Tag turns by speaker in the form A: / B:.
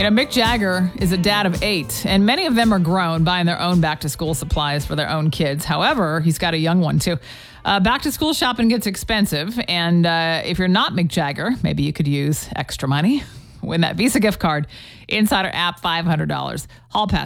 A: Mick Jagger is a dad of 8, and many of them are grown, buying their own back-to-school supplies for their own kids. However, he's got a young one, too. Back-to-school shopping gets expensive, and if you're not Mick Jagger, maybe you could use extra money. Win that Visa gift card. Insider app, $500. Hall Pass.